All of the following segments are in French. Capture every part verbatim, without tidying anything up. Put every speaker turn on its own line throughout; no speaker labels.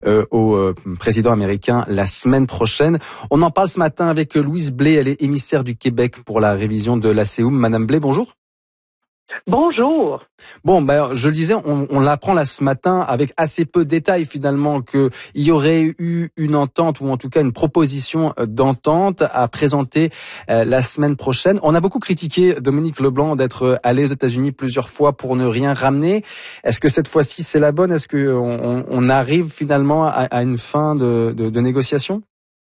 Euh, au euh, président américain la semaine prochaine. On en parle ce matin avec Louise Blais, elle est émissaire du Québec pour la révision de l'A C E U M. Madame Blais, bonjour.
Bonjour.
Bon, ben, je le disais, on, on l'apprend là ce matin avec assez peu de détails finalement qu'il y aurait eu une entente ou en tout cas une proposition d'entente à présenter euh, la semaine prochaine. On a beaucoup critiqué Dominique Leblanc d'être allé aux États-Unis plusieurs fois pour ne rien ramener. Est-ce que cette fois-ci c'est la bonne? Est-ce que on, on arrive finalement à, à une fin de, de, de négociation?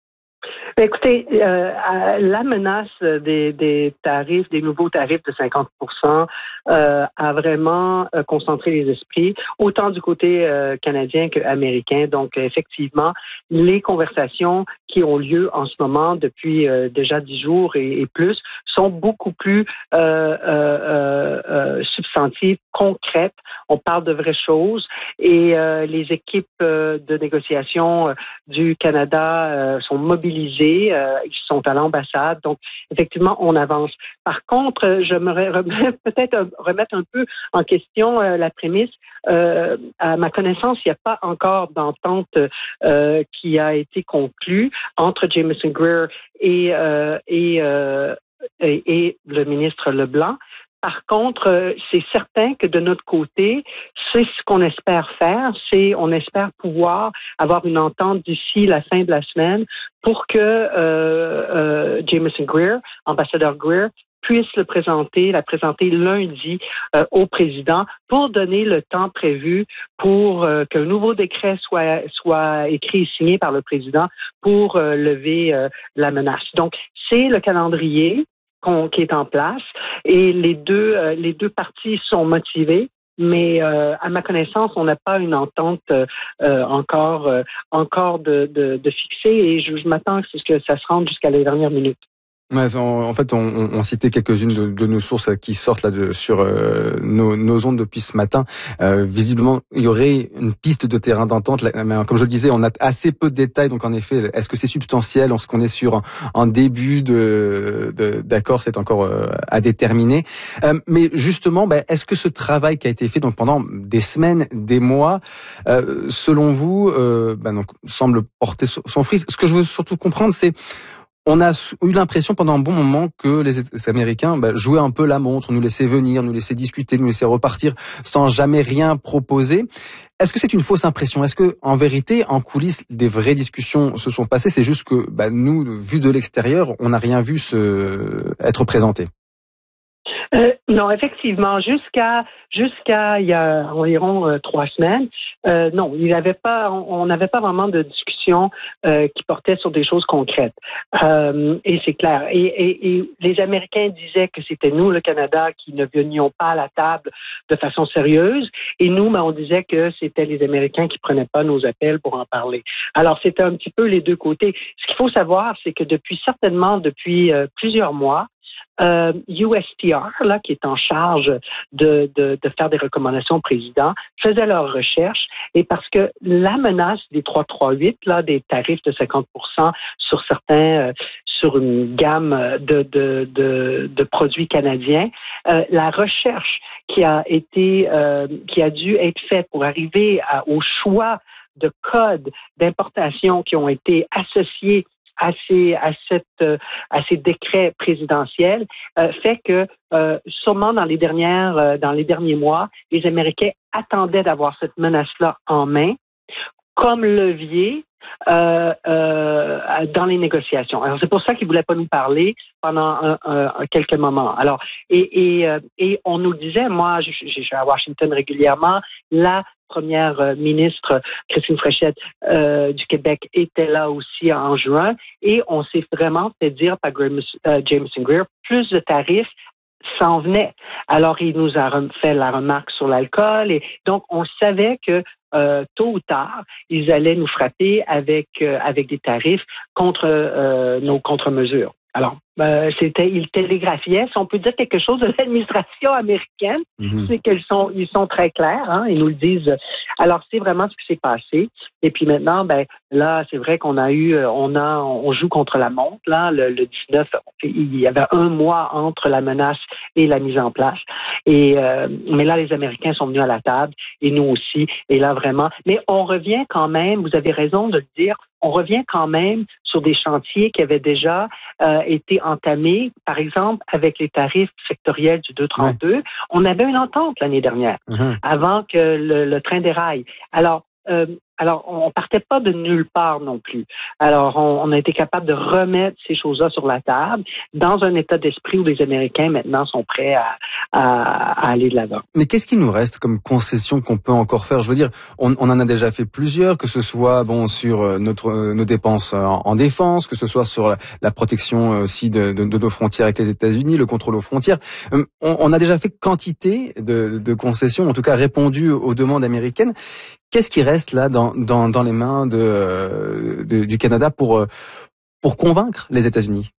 Écoutez, euh, la menace des, des tarifs, des nouveaux tarifs de cinquante pour cent euh, a vraiment euh, concentré les esprits, autant du côté euh, canadien qu'américain. Donc, effectivement, les conversations qui ont lieu en ce moment depuis euh, déjà dix jours et, et plus sont beaucoup plus euh, euh, euh, substantives, concrètes. On parle de vraies choses et euh, les équipes euh, de négociation euh, du Canada euh, sont mobilisées. Euh, ils sont à l'ambassade. Donc, effectivement, on avance. Par contre, je me remets peut-être remettre un peu en question euh, la prémisse. Euh, à ma connaissance, il n'y a pas encore d'entente euh, qui a été conclue entre Jamieson Greer et, euh, et, euh, et, et le ministre Leblanc. Par contre, c'est certain que de notre côté, c'est ce qu'on espère faire, c'est on espère pouvoir avoir une entente d'ici la fin de la semaine pour que euh, euh, Jamieson Greer, ambassadeur Greer, puisse le présenter, la présenter lundi euh, au président pour donner le temps prévu pour euh, qu'un nouveau décret soit soit écrit et signé par le président pour euh, lever euh, la menace. Donc, c'est le calendrier qui est en place et les deux euh, les deux parties sont motivées, mais euh, à ma connaissance, on n'a pas une entente euh, encore euh, encore de, de, de fixée et je, je m'attends à ce que ça se rende jusqu'à la dernière minute.
Ouais, en, en fait, on, on, on citait quelques-unes de, de nos sources qui sortent là de, sur euh, nos, nos ondes depuis ce matin. Euh, visiblement, il y aurait une piste de terrain d'entente. Mais comme je le disais, on a assez peu de détails. Donc, en effet, est-ce que c'est substantiel? Est-ce qu'on est sur un, un début de, de d'accord? C'est encore euh, à déterminer. Euh, mais justement, ben, est-ce que ce travail qui a été fait donc pendant des semaines, des mois, euh, selon vous, euh, ben, donc, semble porter son fruit? Ce que je veux surtout comprendre, c'est on a eu l'impression pendant un bon moment que les Américains bah, jouaient un peu la montre, nous laissaient venir, nous laissaient discuter, nous laissaient repartir sans jamais rien proposer. Est-ce que c'est une fausse impression? Est-ce que, en vérité, en coulisses, des vraies discussions se sont passées? C'est juste que bah, nous, vu de l'extérieur, on n'a rien vu se... être présenté.
Euh, non, effectivement, jusqu'à jusqu'à il y a environ euh, trois semaines, euh, non, il avait pas, on n'avait pas vraiment de discussion euh, qui portait sur des choses concrètes. Euh, et c'est clair. Et, et, et les Américains disaient que c'était nous, le Canada, qui ne venions pas à la table de façon sérieuse. Et nous, ben, on disait que c'était les Américains qui prenaient pas nos appels pour en parler. Alors, c'était un petit peu les deux côtés. Ce qu'il faut savoir, c'est que depuis certainement depuis euh, plusieurs mois, Euh, U S T R, là, qui est en charge de, de, de faire des recommandations au président, faisait leurs recherches et parce que la menace des trois cent trente-huit, là, des tarifs de cinquante pour cent sur certains, euh, sur une gamme de, de, de, de produits canadiens, euh, la recherche qui a été, euh, qui a dû être faite pour arriver à, au choix de codes d'importation qui ont été associés à ces, à cette, à ces décrets présidentiels euh, fait que euh, sûrement dans les dernières, euh, dans les derniers mois, les Américains attendaient d'avoir cette menace-là en main comme levier euh, euh, dans les négociations. Alors c'est pour ça qu'ils voulaient pas nous parler pendant un, un, un, quelques moments. Alors et et, euh, et on nous disait, moi, je, je suis à Washington régulièrement, la première ministre Christine Fréchette euh, du Québec était là aussi en juin et on s'est vraiment fait dire par euh, Jamieson Greer plus de tarifs s'en venait. Alors, il nous a fait la remarque sur l'alcool et donc on savait que euh, tôt ou tard, ils allaient nous frapper avec euh, avec des tarifs contre euh, nos contre-mesures. Alors, Ben, c'était, ils télégraphiaient. Si on peut dire quelque chose de l'administration américaine, mm-hmm. c'est qu'ils sont, ils sont très clairs. Hein, ils nous le disent. Alors, c'est vraiment ce qui s'est passé. Et puis maintenant, ben là, c'est vrai qu'on a eu, on a, on joue contre la montre. Là, le, le dix-neuf, il y avait un mois entre la menace et la mise en place. Et euh, mais là, les Américains sont venus à la table et nous aussi. Et là, vraiment. Mais on revient quand même. Vous avez raison de le dire. On revient quand même sur des chantiers qui avaient déjà euh, été entamés, par exemple, avec les tarifs sectoriels du deux trente-deux. Ouais. On avait une entente l'année dernière, mm-hmm. avant que le, le train déraille. Alors, euh, alors, on partait pas de nulle part non plus. Alors, on, on a été capable de remettre ces choses-là sur la table dans un état d'esprit où les Américains, maintenant, sont prêts à, à, à aller de l'avant.
Mais qu'est-ce qui nous reste comme concession qu'on peut encore faire? Je veux dire, on, on en a déjà fait plusieurs, que ce soit bon sur notre nos dépenses en, en défense, que ce soit sur la, la protection aussi de, de, de nos frontières avec les États-Unis, le contrôle aux frontières. On, on a déjà fait quantité de, de concessions, en tout cas répondu aux demandes américaines. Qu'est-ce qui reste là dans, dans, dans les mains de, de, du Canada pour, pour convaincre les États-Unis?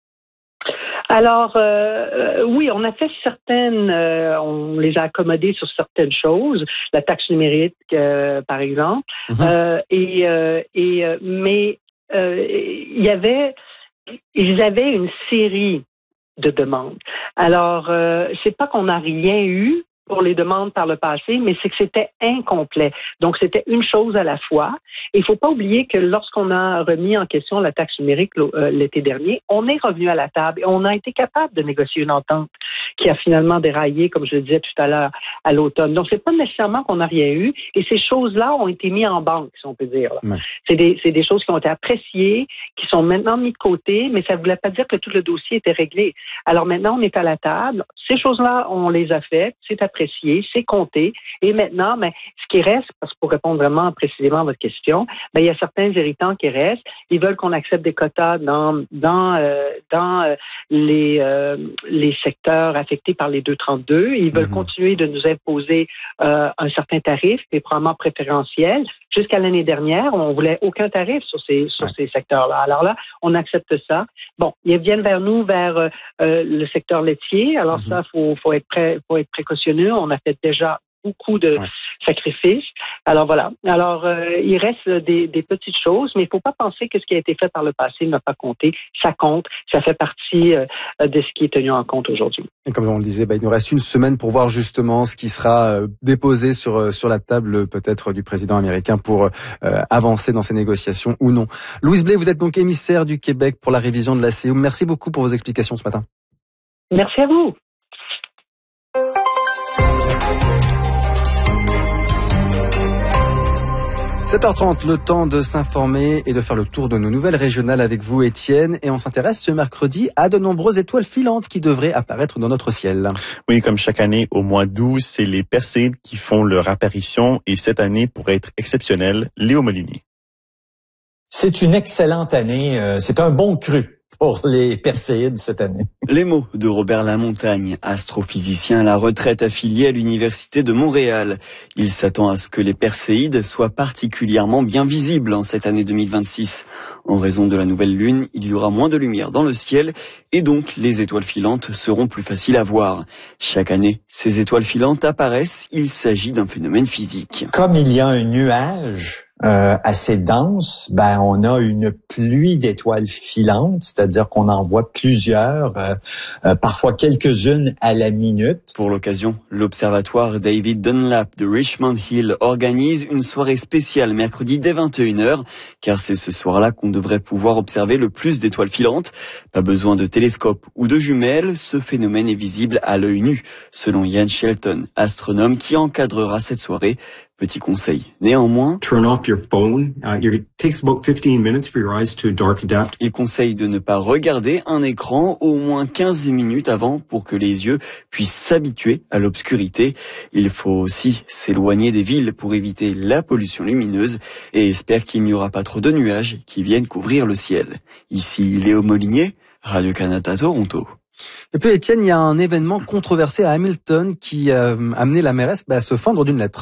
Alors, euh, oui, on a fait certaines, euh, on les a accommodés sur certaines choses, la taxe numérique, euh, par exemple, mm-hmm. euh, et, euh, et euh, mais euh, il y avait, ils avaient une série de demandes. Alors, euh, c'est pas qu'on n'a rien eu pour les demandes par le passé, mais c'est que c'était incomplet. Donc, c'était une chose à la fois. Et il ne faut pas oublier que lorsqu'on a remis en question la taxe numérique euh, l'été dernier, on est revenu à la table et on a été capable de négocier une entente qui a finalement déraillé, comme je le disais tout à l'heure, à l'automne. Donc, c'est pas nécessairement qu'on n'a rien eu. Et ces choses-là ont été mises en banque, si on peut dire. Ouais. C'est des, c'est des choses qui ont été appréciées, qui sont maintenant mises de côté, mais ça ne voulait pas dire que tout le dossier était réglé. Alors maintenant, on est à la table. Ces choses-là, on les a faites. C'est apprécié. C'est compté. Et maintenant, ben, ce qui reste, parce que pour répondre vraiment précisément à votre question, ben, il y a certains irritants qui restent. Ils veulent qu'on accepte des quotas dans, dans, euh, dans euh, les, euh, les secteurs affectés par les deux trente-deux. Ils veulent mm-hmm. continuer de nous imposer euh, un certain tarif, mais probablement préférentiel. Jusqu'à l'année dernière, on voulait aucun tarif sur ces, sur ouais. ces secteurs-là. Alors là, on accepte ça. Bon, ils viennent vers nous, vers euh, le secteur laitier. Alors mm-hmm. ça, faut, faut être prêt, faut être précautionneux. On a fait déjà beaucoup de ouais. sacrifices. Alors voilà. Alors, euh, il reste des, des petites choses, mais il ne faut pas penser que ce qui a été fait par le passé n'a pas compté. Ça compte. Ça fait partie euh, de ce qui est tenu en compte aujourd'hui.
Et comme on le disait, bah, il nous reste une semaine pour voir justement ce qui sera euh, déposé sur, sur la table peut-être du président américain pour euh, avancer dans ces négociations ou non. Louise Blais, vous êtes donc émissaire du Québec pour la révision de la C E U. Merci beaucoup pour vos explications ce matin.
Merci à vous.
sept heures trente, le temps de s'informer et de faire le tour de nos nouvelles régionales avec vous, Étienne. Et on s'intéresse ce mercredi à de nombreuses étoiles filantes qui devraient apparaître dans notre ciel.
Oui, comme chaque année, au mois d'août, c'est les Perséides qui font leur apparition. Et cette année pourrait être exceptionnelle. Léo Molinier.
C'est une excellente année. C'est un bon cru pour les Perséides cette année.
Les mots de Robert Lamontagne, astrophysicien à la retraite affilié à l'Université de Montréal. Il s'attend à ce que les Perséides soient particulièrement bien visibles en cette année deux mille vingt-six. En raison de la nouvelle lune, il y aura moins de lumière dans le ciel et donc les étoiles filantes seront plus faciles à voir. Chaque année, ces étoiles filantes apparaissent. Il s'agit d'un phénomène physique.
Comme il y a un nuage Euh, assez dense, ben on a une pluie d'étoiles filantes, c'est-à-dire qu'on en voit plusieurs, euh, euh, parfois quelques-unes à la minute.
Pour l'occasion, l'observatoire David Dunlap de Richmond Hill organise une soirée spéciale mercredi dès vingt et une heures, car c'est ce soir-là qu'on devrait pouvoir observer le plus d'étoiles filantes. Pas besoin de télescope ou de jumelles, ce phénomène est visible à l'œil nu, selon Ian Shelton, astronome qui encadrera cette soirée. Petit conseil. Néanmoins,
turn off your phone. Uh, it takes about fifteen minutes for your eyes to dark adapt.
Il conseille de ne pas regarder un écran au moins quinze minutes avant pour que les yeux puissent s'habituer à l'obscurité. Il faut aussi s'éloigner des villes pour éviter la pollution lumineuse et espère qu'il n'y aura pas trop de nuages qui viennent couvrir le ciel. Ici Léo Molinier, Radio-Canada Toronto.
Et puis Étienne, il y a un événement controversé à Hamilton qui a amené la mairesse bah, à se fendre d'une lettre.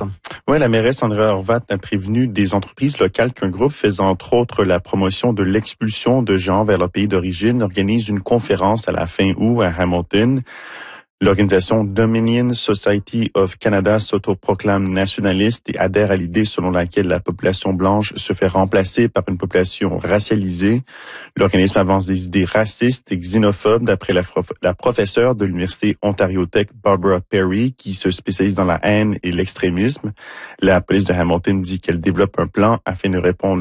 Oui, la mairesse Andrea Horwath a prévenu des entreprises locales qu'un groupe faisant entre autres la promotion de l'expulsion de gens vers leur pays d'origine organise une conférence à la fin août à Hamilton. L'organisation Dominion Society of Canada s'autoproclame nationaliste et adhère à l'idée selon laquelle la population blanche se fait remplacer par une population racialisée. L'organisme avance des idées racistes et xénophobes d'après la, la professeure de l'Université Ontario Tech, Barbara Perry, qui se spécialise dans la haine et l'extrémisme. La police de Hamilton dit qu'elle développe un plan afin de répondre